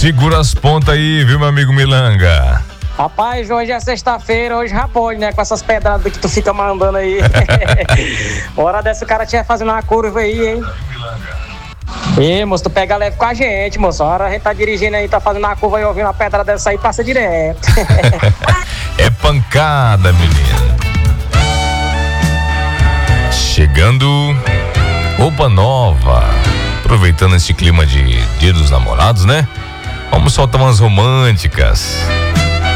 Segura as pontas aí, viu, meu amigo Milanga? Rapaz, hoje é sexta-feira, hoje já pode, né? Com essas pedradas que tu fica mandando aí. Hora dessa o cara tinha fazendo uma curva aí, hein? Ei, moço, tu pega leve com a gente, moço. A hora a gente tá dirigindo aí, tá fazendo uma curva e ouvindo uma pedra dessa aí, passa direto. É pancada, menino. Chegando roupa nova. Aproveitando esse clima de Dia dos Namorados, né? Vamos soltar umas românticas.